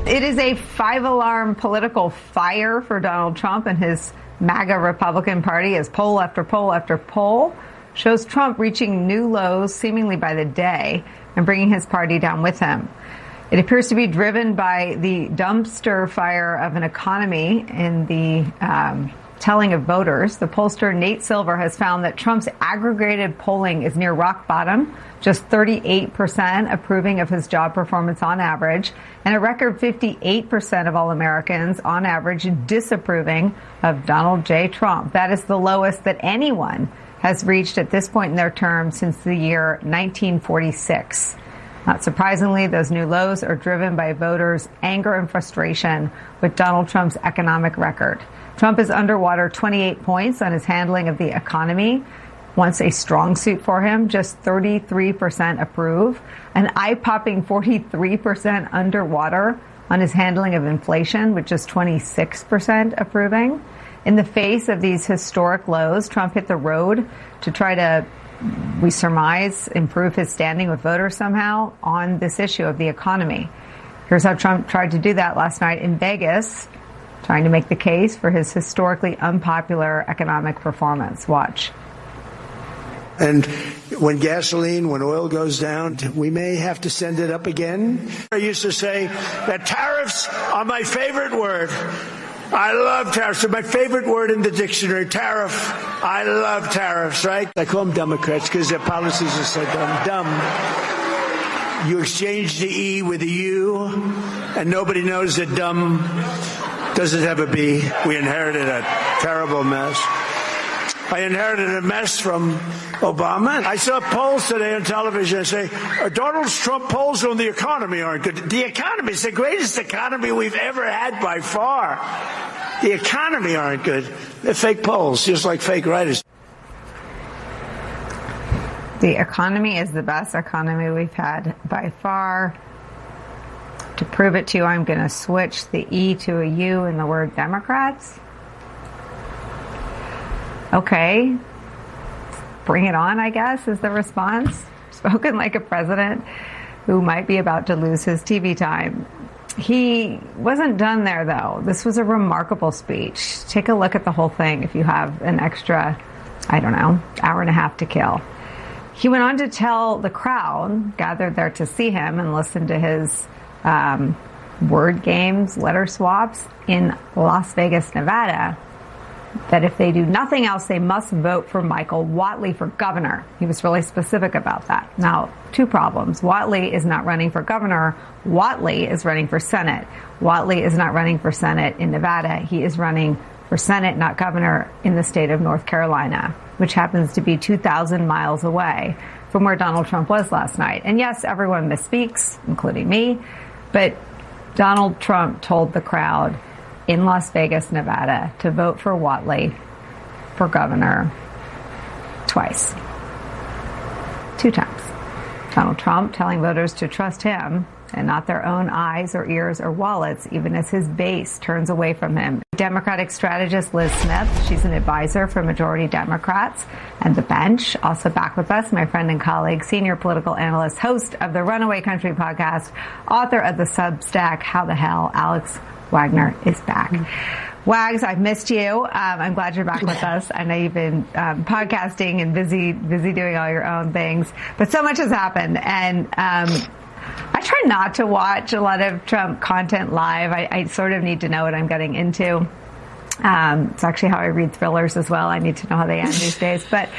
It is a five-alarm political fire for Donald Trump and his MAGA Republican Party as poll after poll after poll shows Trump reaching new lows seemingly by the day and bringing his party down with him. It appears to be driven by the dumpster fire of an economy in the telling of voters. The pollster Nate Silver has found that Trump's aggregated polling is near rock bottom, just 38% approving of his job performance on average, and a record 58% of all Americans on average disapproving of Donald J. Trump. That is the lowest that anyone has reached at this point in their term since the year 1946. Not surprisingly, those new lows are driven by voters' anger and frustration with Donald Trump's economic record. Trump is underwater 28 points on his handling of the economy. Once a strong suit for him, just 33% approve. An eye-popping 43% underwater on his handling of inflation, which is 26% approving. In the face of these historic lows, Trump hit the road to try to, we surmise, improve his standing with voters somehow on this issue of the economy. Here's how Trump tried to do that last night in Vegas, trying to make the case for his historically unpopular economic performance. Watch. And when oil goes down, we may have to send it up again. I used to say that tariffs are my favorite word. I love tariffs. They're my favorite word in the dictionary, tariff. I love tariffs, right? I call them Democrats because their policies are so dumb. You exchange the E with a U, and nobody knows that dumb doesn't have a B. We inherited a terrible mess. I inherited a mess from Obama. I saw polls today on television that say, Donald Trump polls on the economy aren't good. The economy is the greatest economy we've ever had by far. The economy aren't good. They're fake polls, just like fake writers. The economy is the best economy we've had by far. To prove it to you, I'm going to switch the E to a U in the word Democrats. Okay, bring it on, I guess, is the response. Spoken like a president who might be about to lose his TV time. He wasn't done there, though. This was a remarkable speech. Take a look at the whole thing if you have an extra, hour and a half to kill. He went on to tell the crowd gathered there to see him and listen to his word games, letter swaps in Las Vegas, Nevada, that if they do nothing else, they must vote for Michael Whatley for governor. He was really specific about that. Now, two problems. Whatley is not running for governor. Whatley is running for Senate. Whatley is not running for Senate in Nevada. He is running for Senate, not governor, in the state of North Carolina, which happens to be 2,000 miles away from where Donald Trump was last night. And yes, everyone misspeaks, including me, but Donald Trump told the crowd in Las Vegas, Nevada, to vote for Whatley for governor twice. 2 times. Donald Trump telling voters to trust him and not their own eyes or ears or wallets, even as his base turns away from him. Democratic strategist Liz Smith, she's an advisor for majority Democrats and the bench. Also back with us, my friend and colleague, senior political analyst, host of the Runaway Country podcast, author of the Substack, How the Hell, Alex Wagner is back. Wags, I've missed you. I'm glad you're back with us. I know you've been podcasting and busy doing all your own things, but so much has happened. And I try not to watch a lot of Trump content live. I sort of need to know what I'm getting into. It's actually how I read thrillers as well. I need to know how they end these days. But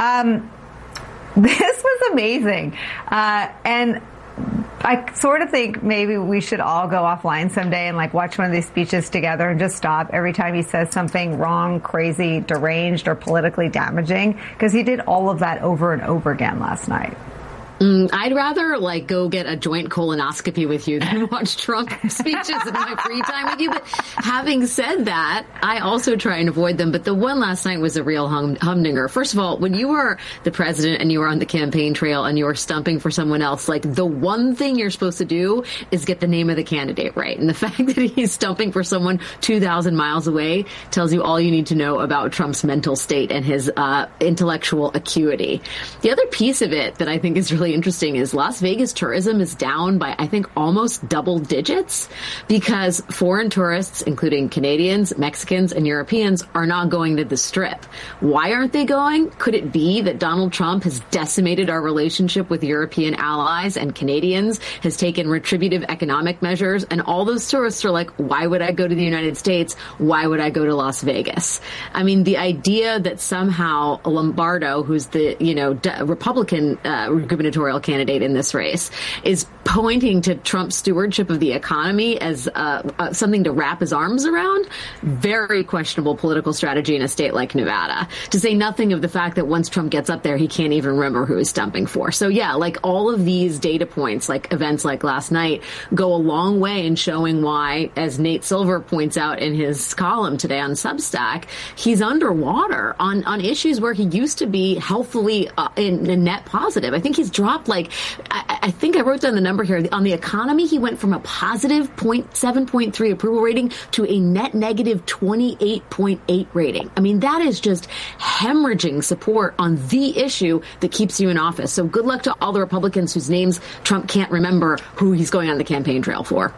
this was amazing. And I sort of think maybe we should all go offline someday and watch one of these speeches together and just stop every time he says something wrong, crazy, deranged, or politically damaging, because he did all of that over and over again last night. I'd rather go get a joint colonoscopy with you than watch Trump speeches in my free time with you. But having said that, I also try and avoid them. But the one last night was a real humdinger. First of all, when you are the president and you are on the campaign trail and you are stumping for someone else, the one thing you're supposed to do is get the name of the candidate right. And the fact that he's stumping for someone 2,000 miles away tells you all you need to know about Trump's mental state and his intellectual acuity. The other piece of it that I think is really really interesting is Las Vegas tourism is down by, I think, almost double digits because foreign tourists, including Canadians, Mexicans, and Europeans, are not going to the Strip. Why aren't they going? Could it be that Donald Trump has decimated our relationship with European allies and Canadians, has taken retributive economic measures, and all those tourists are like, why would I go to the United States? Why would I go to Las Vegas? I mean, the idea that somehow Lombardo, who's the, Republican gubernatorial candidate in this race, is pointing to Trump's stewardship of the economy as something to wrap his arms around, very questionable political strategy in a state like Nevada, to say nothing of the fact that once Trump gets up there, he can't even remember who he's stumping for. So yeah, like all of these data points, like events like last night, go a long way in showing why, as Nate Silver points out in his column today on Substack, he's underwater on issues where he used to be healthfully in a net positive. I think he's dropped I think I wrote down the number here. On the economy, he went from a positive 7.3 approval rating to a net negative 28.8 rating. I mean, that is just hemorrhaging support on the issue that keeps you in office. So good luck to all the Republicans whose names Trump can't remember who he's going on the campaign trail for.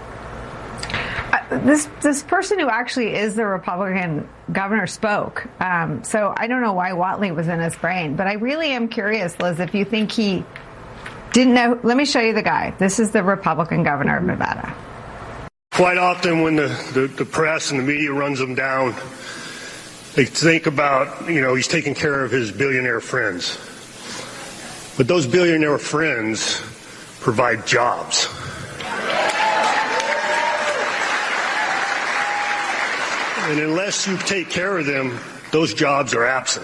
This person who actually is the Republican governor spoke. So I don't know why Whatley was in his brain, but I really am curious, Liz, if you think he didn't know. Let me show you the guy. This is the Republican governor of Nevada. Quite often when the press and the media runs him down, they think about, he's taking care of his billionaire friends. But those billionaire friends provide jobs. And unless you take care of them, those jobs are absent.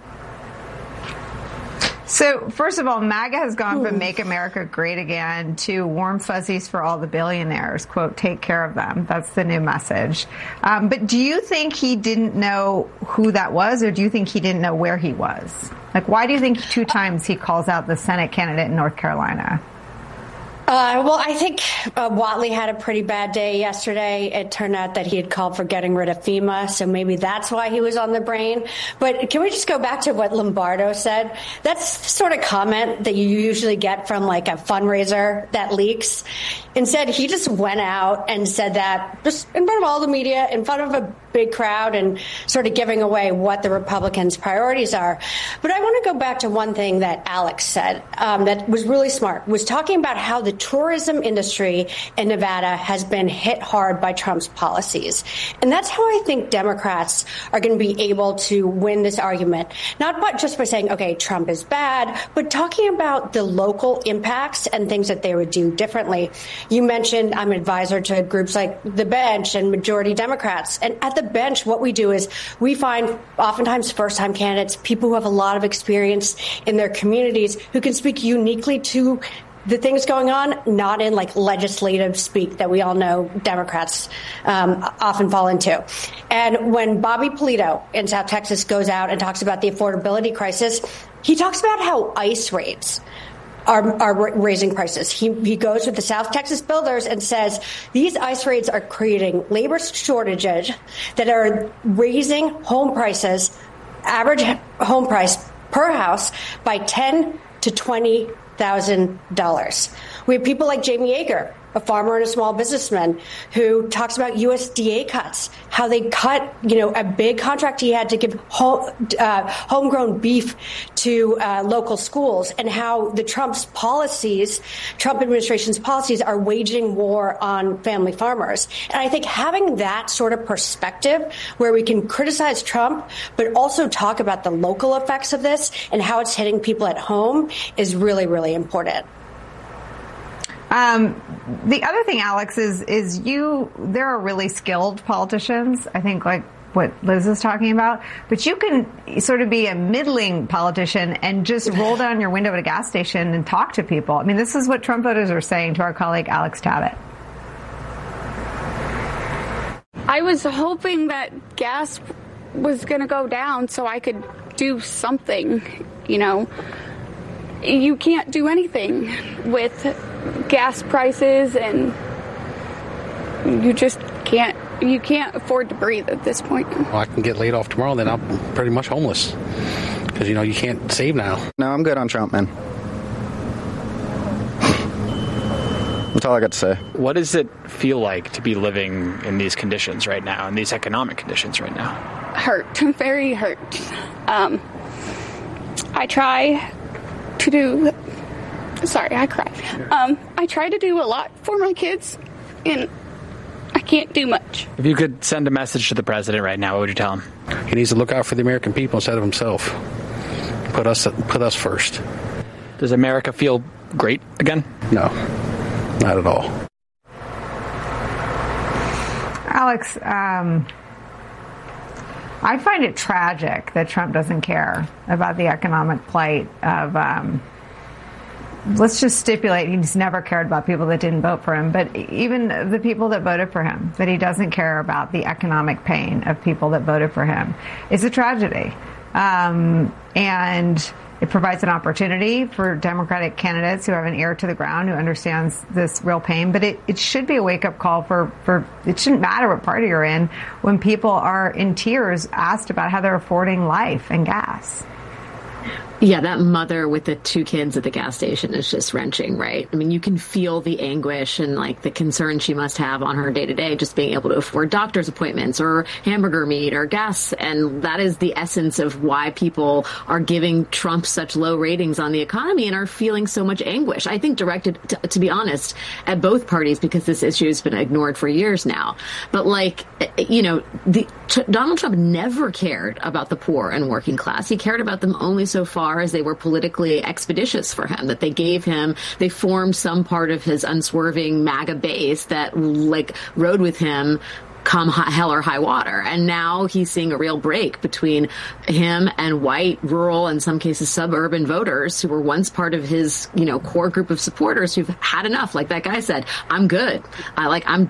So, first of all, MAGA has gone from Make America Great Again to warm fuzzies for all the billionaires, quote, take care of them. That's the new message. But do you think he didn't know who that was, or do you think he didn't know where he was? Like, why do you think 2 times he calls out the Senate candidate in North Carolina? Well, I think Whatley had a pretty bad day yesterday. It turned out that he had called for getting rid of FEMA, so maybe that's why he was on the brain. But can we just go back to what Lombardo said? That's the sort of comment that you usually get from like a fundraiser that leaks. Instead, he just went out and said that just in front of all the media, in front of a big crowd, and sort of giving away what the Republicans' priorities are. But I want to go back to one thing that Alex said that was really smart, was talking about how the tourism industry in Nevada has been hit hard by Trump's policies. And that's how I think Democrats are going to be able to win this argument, not just by saying, OK, Trump is bad, but talking about the local impacts and things that they would do differently. You mentioned I'm an advisor to groups like The Bench and Majority Democrats. And at The Bench, what we do is we find oftentimes first-time candidates, people who have a lot of experience in their communities, who can speak uniquely to the things going on, not in like legislative speak that we all know Democrats often fall into. And when Bobby Polito in South Texas goes out and talks about the affordability crisis, he talks about how ICE raids are raising prices. He goes with the South Texas builders and says these ICE raids are creating labor shortages that are raising home prices, average home price per house, by $10,000 to $20,000. We have people like Jamie Yeager, a farmer and a small businessman, who talks about USDA cuts, how they cut, a big contract he had to give homegrown beef to local schools, and how the Trump administration's policies are waging war on family farmers. And I think having that sort of perspective where we can criticize Trump, but also talk about the local effects of this and how it's hitting people at home is really, really important. The other thing, Alex, is there are really skilled politicians, I think, like what Liz is talking about, but you can sort of be a middling politician and just roll down your window at a gas station and talk to people. I mean, this is what Trump voters are saying to our colleague Alex Tabbitt. I was hoping that gas was going to go down so I could do something, You can't do anything with gas prices, and you just can't afford to breathe at this point. Well, I can get laid off tomorrow, then I'm pretty much homeless because, you can't save now. No, I'm good on Trump, man. That's all I got to say. What does it feel like to be living in these conditions right now, in these economic conditions right now? Hurt. Very hurt. I try to do... Sorry, I cried. I try to do a lot for my kids, and I can't do much. If you could send a message to the president right now, what would you tell him? He needs to look out for the American people instead of himself. Put us first. Does America feel great again? No, not at all. Alex, I find it tragic that Trump doesn't care about the economic plight of, let's just stipulate he's never cared about people that didn't vote for him, but even the people that voted for him, that he doesn't care about the economic pain of people that voted for him. It's a tragedy. And it provides an opportunity for Democratic candidates who have an ear to the ground, who understands this real pain. But it should be a wake-up call for it shouldn't matter what party you're in when people are in tears asked about how they're affording life and gas. Yeah, that mother with the 2 kids at the gas station is just wrenching, right? I mean, you can feel the anguish and like the concern she must have on her day to day, just being able to afford doctor's appointments or hamburger meat or gas. And that is the essence of why people are giving Trump such low ratings on the economy and are feeling so much anguish. I think directed, to be honest, at both parties, because this issue has been ignored for years now. But like, you know, Donald Trump never cared about the poor and working class. He cared about them only so far as they were politically expeditious for him, that they formed some part of his unswerving MAGA base that like rode with him come hell or high water. And now he's seeing a real break between him and white, rural, in some cases suburban voters who were once part of his, you know, core group of supporters who've had enough. Like that guy said, I'm good. I'm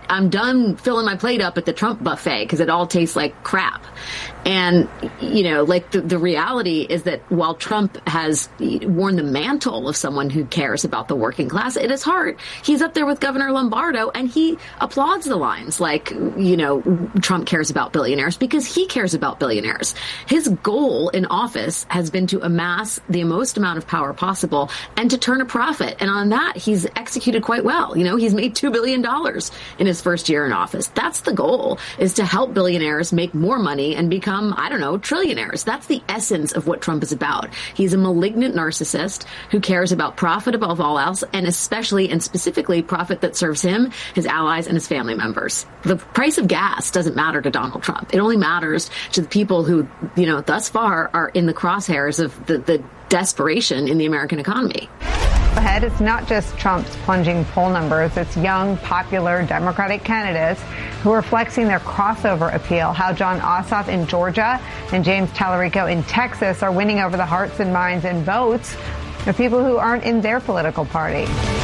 done filling my plate up at the Trump buffet because it all tastes like crap. And, you know, like the reality is that while Trump has worn the mantle of someone who cares about the working class, at his heart, he's up there with Governor Lombardo, and he applauds the lines like, you know, Trump cares about billionaires because he cares about billionaires. His goal in office has been to amass the most amount of power possible and to turn a profit. And on that, he's executed quite well. You know, he's made $2 billion in his first year in office. That's the goal, is to help billionaires make more money and become, I don't know, trillionaires. That's the essence of what Trump is about. He's a malignant narcissist who cares about profit above all else, and especially and specifically profit that serves him, his allies, and his family members. The price of gas doesn't matter to Donald Trump. It only matters to the people who, you know, thus far are in the crosshairs of the desperation in the American economy. Ahead, it's not just Trump's plunging poll numbers. It's young, popular Democratic candidates who are flexing their crossover appeal. How Jon Ossoff in Georgia and James Tallarico in Texas are winning over the hearts and minds and votes of people who aren't in their political party.